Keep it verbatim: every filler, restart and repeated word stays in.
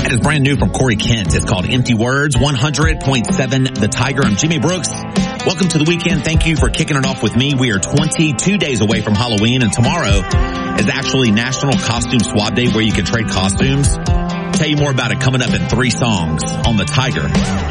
That is brand new from Corey Kent. It's called Empty Words, one hundred point seven The Tiger. I'm Jimmy Brooks. Welcome to the weekend. Thank you for kicking it off with me. We are twenty-two days away from Halloween, and tomorrow is actually National Costume Swap Day, where you can trade costumes. Tell you more about it coming up in three songs on The Tiger.